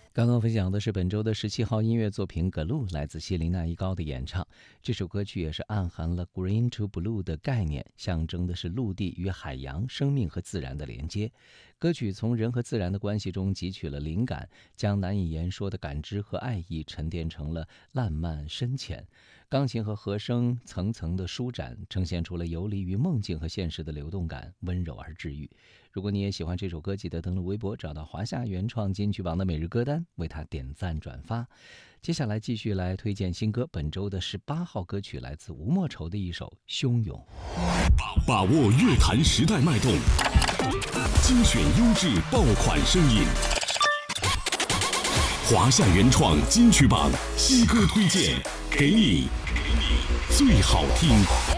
刚刚分享的是本周的17号音乐作品《葛路》，来自谢琳娜一高的演唱。这首歌曲也是暗含了 Green to Blue 的概念，象征的是陆地与海洋、生命和自然的连接。歌曲从人和自然的关系中汲取了灵感，将难以言说的感知和爱意沉淀成了烂漫深浅。钢琴和和声层层的舒展，呈现出了游离于梦境和现实的流动感，温柔而治愈。如果你也喜欢这首歌，记得登录微博找到华夏原创金曲榜的每日歌单，为它点赞转发。接下来继续来推荐新歌，本周的18号歌曲来自吴莫愁的一首《汹涌》。 把握乐坛时代脉动，精选优质爆款声音。华夏原创金曲榜新歌推荐，给你最好听。